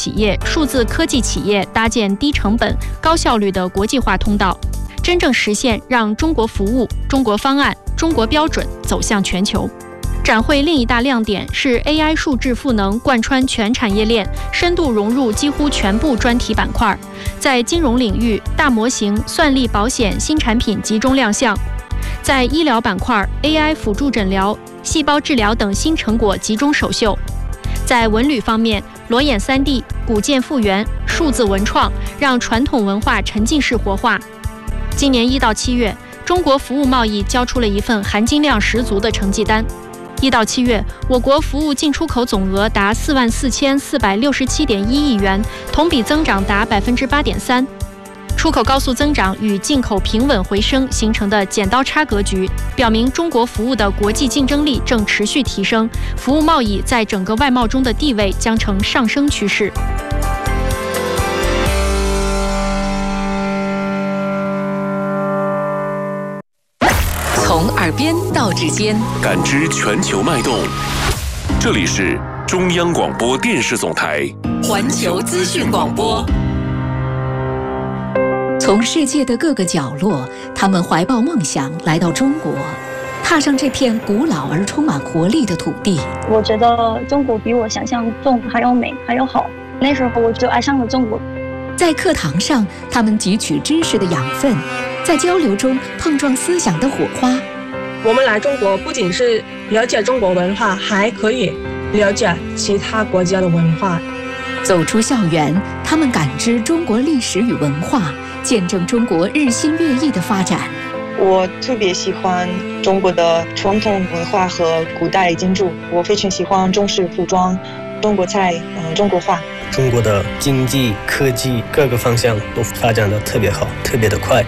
企业、数字科技企业搭建低成本、高效率的国际化通道，真正实现让中国服务、中国方案、中国标准走向全球。展会另一大亮点是 AI 数智赋能贯穿全产业链，深度融入几乎全部专题板块。在金融领域，大模型、算力保险新产品集中亮相；在医疗板块 ，AI 辅助诊疗、细胞治疗等新成果集中首秀。在文旅方面，裸眼3D、古建复原、数字文创，让传统文化沉浸式活化。今年1到7月，中国服务贸易交出了一份含金量十足的成绩单。1到7月，我国服务进出口总额达44467.1亿元，同比增长达8.3%。出口高速增长与进口平稳回升形成的剪刀差格局，表明中国服务的国际竞争力正持续提升，服务贸易在整个外贸中的地位将呈上升趋势。 从耳边到指尖， 感知全球脉动。这里是中央广播电视总台环球资讯广播。从世界的各个角落，他们怀抱梦想来到中国，踏上这片古老而充满活力的土地。 我觉得中国比我想象中还要美，还要好。那时候我就爱上了中国。 在课堂上，他们汲取知识的养分，在交流中碰撞思想的火花。 我们来中国不仅是了解中国文化，还可以了解其他国家的文化。 走出校园，他们感知中国历史与文化，见证中国日新月异的发展。 我特别喜欢中国的传统文化和古代建筑，我非常喜欢中式服装、中国菜、中国画。 中国的经济、科技各个方向都发展得特别好，特别的快。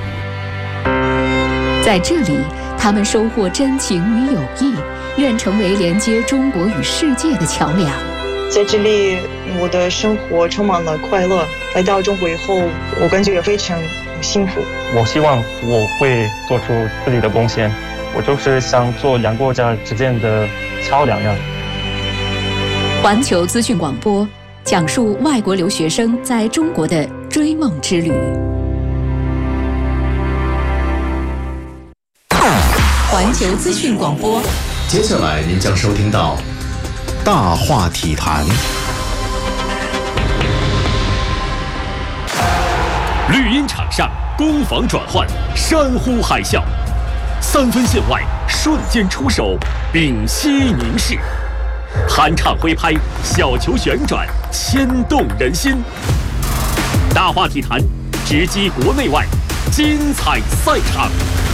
在这里，他们收获真情与友谊，愿成为连接中国与世界的桥梁。 在这里，我的生活充满了快乐。来到中国以后，我感觉也非常幸福。 我希望我会做出自己的贡献，我就是想做两国家之间的桥梁呀。 环球资讯广播讲述外国留学生在中国的追梦之旅。环球资讯广播， 接下来您将收听到大话体坛。 绿茵场上攻防转换，山呼海啸，3分线外瞬间出手，屏息凝视，酣畅挥拍，小球旋转，牵动人心。大话体坛，直击国内外精彩赛场。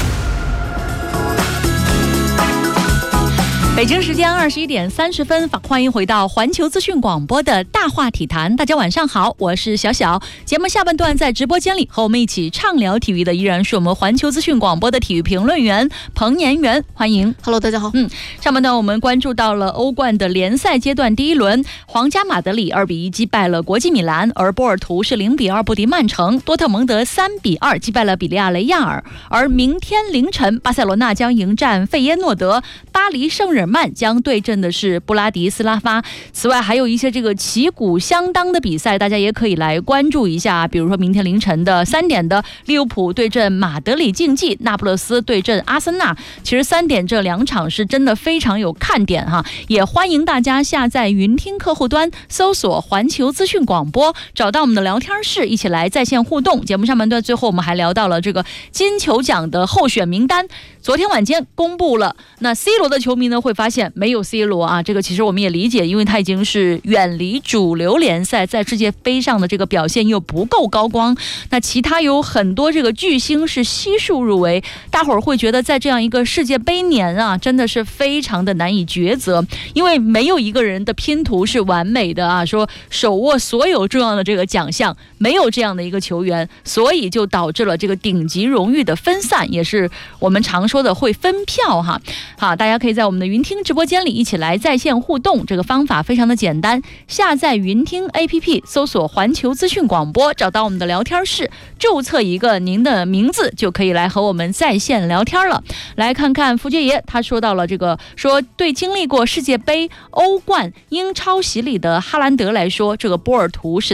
北京时间21点30分，欢迎回到环球资讯广播的大话体坛。大家晚上好，我是小小。节目下半段在直播间里和我们一起畅聊体育的依然是我们环球资讯广播的体育评论员彭年元，欢迎。 Hello， 大家好。 上半段我们关注到了欧冠的联赛阶段第一轮，皇家马德里2-1击败了国际米兰，而波尔图是0-2不敌曼城，多特蒙德3-2击败了比利亚雷亚尔。而明天凌晨，巴塞罗那将迎战费耶诺德，巴黎圣日耳曼将对阵的是布拉迪斯拉发。此外还有一些这个旗鼓相当的比赛，大家也可以来关注一下，比如说明天凌晨的3点的利物浦对阵马德里竞技，那不勒斯对阵阿森纳。其实3点这2场是真的非常有看点哈，也欢迎大家下载云听客户端，搜索环球资讯广播，找到我们的聊天室，一起来在线互动。节目上半段最后我们还聊到了这个金球奖的候选名单，昨天晚间公布了。那 C 罗的球迷呢会发现没有 C 罗啊，这个其实我们也理解，因为他已经是远离主流联赛，在世界杯上的这个表现又不够高光。那其他有很多这个巨星是悉数入围，大伙儿会觉得在这样一个世界杯年啊，真的是非常的难以抉择，因为没有一个人的拼图是完美的啊，说手握所有重要的这个奖项，没有这样的一个球员，所以就导致了这个顶级荣誉的分散，也是我们常说的会分票哈。好，大家可以在我们的云听直播间里一起来在线互动，这个方法非常的简单，下载云听 APP， 搜索环球资讯广播，找到我们的聊天室，注册一个您的名字，就可以来和我们在线聊天了。来看看福爵爷，他说到了这个，说对经历过世界杯、欧冠、英超洗礼的哈兰德来说，这个波尔图是